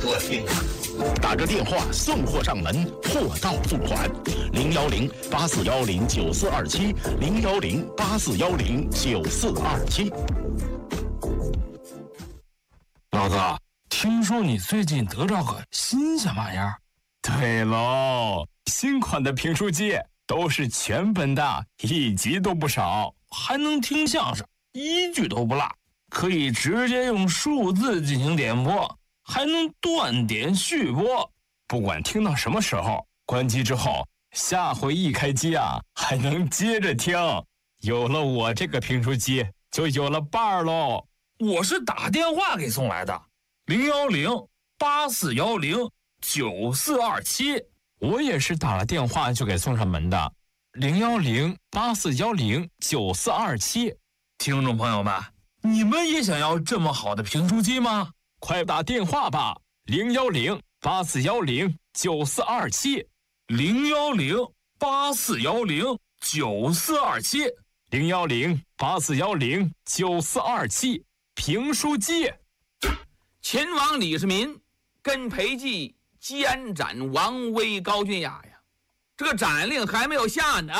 我听看。 打着电话送货上门，货到付款。010-8410-9427，010-8410-9427。 老子听说你最近得着个新鲜玩意儿？ 对喽，新款的评书机都是全本的，1集都不少， 还能听相声，1句都不落，可以直接用数字进行点播，还能断点续播。 不管听到什么时候，关机之后，下回一开机啊，还能接着听。有了我这个评书机，就有了伴儿喽。 我是打电话给送来的，010-8410-9427。 我也是打了电话就给送上门的，010-8410-9427。 听众朋友们，你们也想要这么好的评书机吗？ 快打电话吧，010-8410-9427。 010-8410-9427。 010-8410-9427。评书机。 秦王李世民跟裴寂监斩王威、高君雅呀，这个斩令还没有下呢，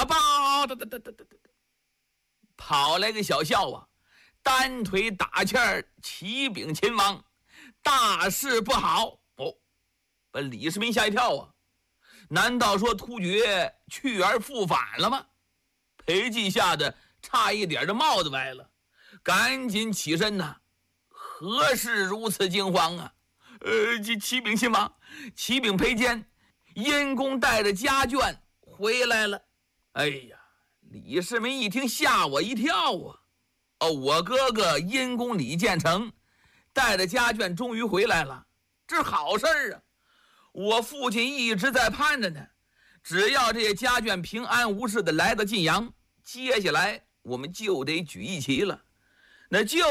跑来个小校啊，单腿打气儿，启禀秦王，大事不好哦！把李世民吓一跳啊！难道说突厥去而复返了吗？裴寂吓得差一点这帽子歪了，赶紧起身呐！何事如此惊慌啊？启禀亲王，启禀裴监，殷公带着家眷回来了。哎呀，李世民一听吓我一跳啊！我哥哥殷公李建成带着家眷终于回来了，这是好事儿啊！我父亲一直在盼着呢，只要这些家眷平安无事的来到晋阳，接下来我们就得举义旗了，那就